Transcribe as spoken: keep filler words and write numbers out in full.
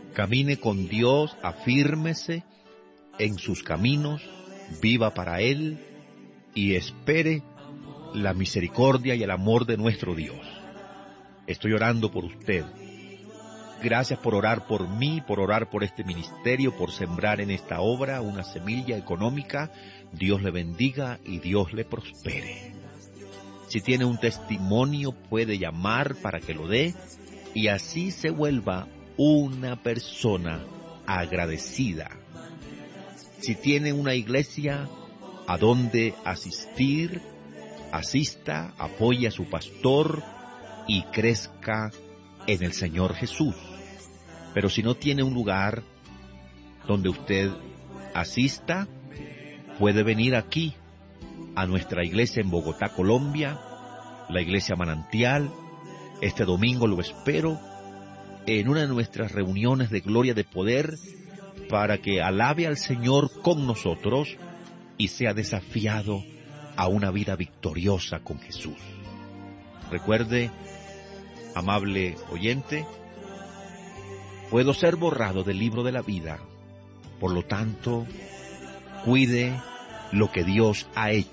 Camine con Dios, afírmese en sus caminos, viva para Él y espere la misericordia y el amor de nuestro Dios. Estoy orando por usted. Gracias por orar por mí, por orar por este ministerio, por sembrar en esta obra una semilla económica. Dios le bendiga y Dios le prospere. Si tiene un testimonio, puede llamar para que lo dé y así se vuelva una persona agradecida. Si tiene una iglesia a donde asistir, asista, apoye a su pastor y crezca en el Señor Jesús. Pero si no tiene un lugar donde usted asista, puede venir aquí, a nuestra iglesia en Bogotá, Colombia, la iglesia Manantial. Este domingo lo espero en una de nuestras reuniones de gloria de poder para que alabe al Señor con nosotros y sea desafiado a una vida victoriosa con Jesús. Recuerde, amable oyente, puedo ser borrado del libro de la vida. Por lo tanto, cuide lo que Dios ha hecho